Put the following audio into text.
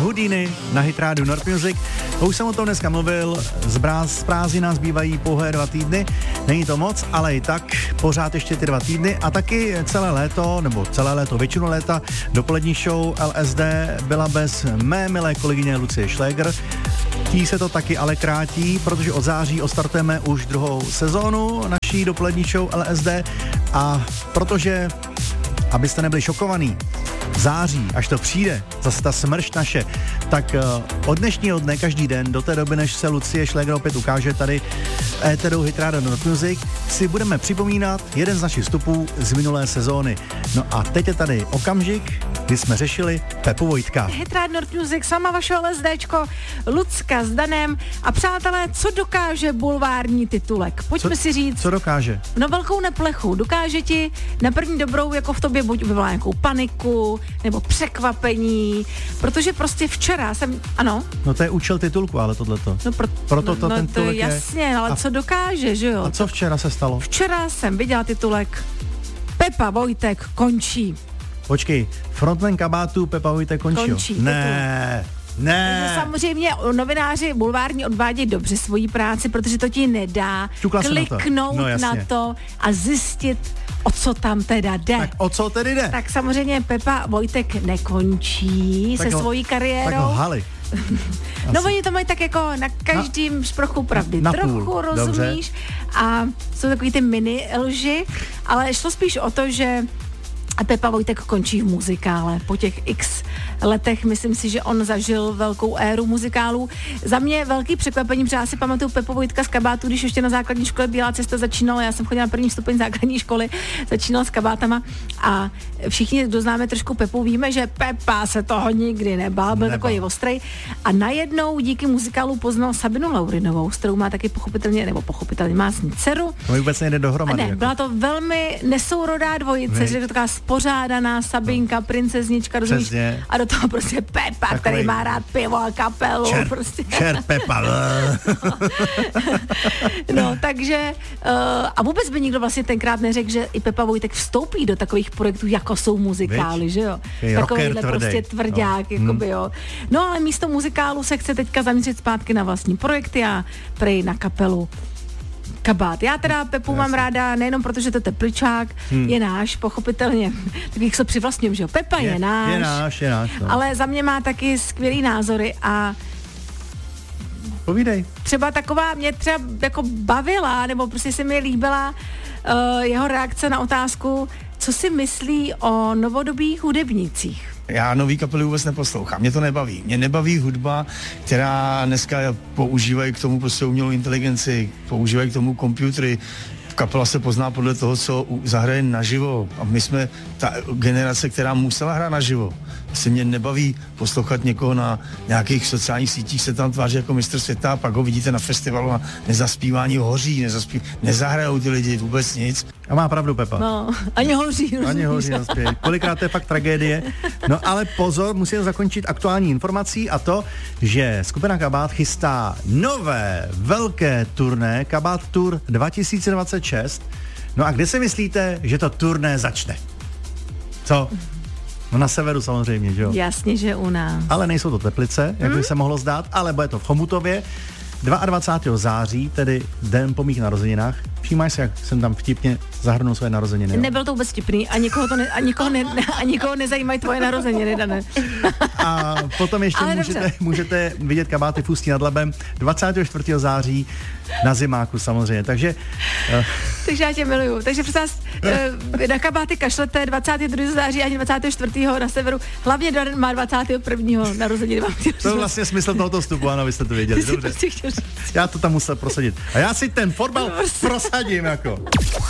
Houdini na hit rádiu Nord Music. Už jsem o tom dneska mluvil, z prázdnin nás bývají pouhé 2 týdny, není to moc, ale i tak pořád ještě ty 2 týdny a taky celé léto, většinu léta dopolední show LSD byla bez mé milé kolegyně Lucie Šléger. Tí se to taky ale krátí, protože od září odstartujeme už 2. sezónu naší dopolední show LSD a protože, abyste nebyli šokovaní, září, až to přijde, zase ta smršť naše, tak od dnešního dne každý den, do té doby, než se Lucie Šléger opět ukáže tady éteru Hit Radio Nord Music, si budeme připomínat jeden z našich vstupů z minulé sezóny. No a teď je tady okamžik, kdy jsme řešili Pepu Vojtka. Hit Radio Nord Music, sama vaše LSDčko, Lucka s Danem a přátelé, co dokáže bulvární titulek? Pojďme si říct. Co dokáže? No velkou neplechu. Dokáže ti na první dobrou, jako v tobě buď vyvolá nějakou paniku, nebo překvapení, protože prostě včera jsem, ano. No to je účel titulku, ale tohleto. No proto to ten titulek je. Jasně, ale co dokáže, že jo? A co včera se stalo? Včera jsem viděla titulek Pepa Vojtek končí. Počkej, frontman Kabátu Pepa Vojtek končí. Ne. Takže samozřejmě novináři bulvární odvádějí dobře svoji práci, protože to ti nedá kliknout na to a zjistit, o co tam teda jde. Tak o co tedy jde? Tak samozřejmě Pepa Vojtek nekončí se svojí kariérou. Tak ho hali. No oni to mají tak jako na každým šprochu pravdy. Trochu půl. Rozumíš? Dobře. A jsou takový ty mini lži, ale šlo spíš o to, že Pepa Vojtek končí v muzikále. Po těch x letech myslím si, že on zažil velkou éru muzikálů. Za mě velký překvapení, protože já si pamatuju Pepu Vojtka z Kabátu, když ještě na základní škole Bílá cesta začínala, já jsem chodila na první stupeň základní školy, začínala s kabátama a všichni, kdo známe trošku Pepu, víme, že Pepa se toho nikdy nebál, byl takový ostrej a najednou díky muzikálu poznal Sabinu Laurinovou, s kterou má taky pochopitelně má s ní dceru. To vůbec nejde dohromady. Ne, byla to velmi nesourodá dvojice, že to taková spořádaná Sabinka, princeznička, rozumíš? A do toho prostě Pepa, takový, který má rád pivo a kapelu. Čert Pepa. No, takže a vůbec by nikdo vlastně tenkrát neřekl, že i Pepa Vojtek vstoupí do takových projektů, jako jsou muzikály, že jo? Takovýhle prostě tvrdák, jakoby, jo. No, ale místo muzikálu se chce teďka zaměřit zpátky na vlastní projekty a prej na kapelu Kabát. Já teda Pepu mám ráda nejenom proto, že to tepličák je náš, pochopitelně, tak jak se přivlastňujem, že jo, Pepa je náš. Je náš. No. Ale za mě má taky skvělý názory a povídej. Třeba taková mě třeba jako bavila, nebo prostě se mi líbila jeho reakce na otázku, co si myslí o novodobých hudebnících. Já nový kapely vůbec neposlouchám, mě to nebaví. Mě nebaví hudba, která dneska používají k tomu prostě umělou inteligenci, používají k tomu počítače. Kapela se pozná podle toho, co zahraje naživo. A my jsme ta generace, která musela hrát naživo. Vlastně mě nebaví poslouchat někoho na nějakých sociálních sítích, se tam tváří jako mistr světa, a pak ho vidíte na festivalu a nezaspívání hoří, nezahrajou ty lidi vůbec nic. A má pravdu Pepa. No, ani hoří. Kolikrát to je fakt tragédie. No ale pozor, musím zakončit aktuální informací a to, že skupina Kabát chystá nové velké turné Kabát Tour 2026. No a kde si myslíte, že to turné začne? Co? No na severu samozřejmě, že jo? Jasně, že u nás. Ale nejsou to Teplice, jak by se mohlo zdát, ale bude to v Chomutově. 22. září, tedy den po mých narozeninách. Všímáš si, jak jsem tam vtipně zahrnul své narozeniny. Jo? Nebyl to vůbec vtipný a nikoho nezajímají tvoje narozeniny, Dané. A potom ještě můžete vidět Kabáty v Ústí nad Labem 24. září na Zimáku samozřejmě, takže já tě miluju. Takže prostě na Kabáty kašlete 22. září ani 24. na severu. Hlavně Dan má 21. narozeniny. To je vlastně smysl tohoto vstupu, ano, vy jste to věděli. Dobře. Já to tam musel prosadit. A já si ten fotbal prosadím jako.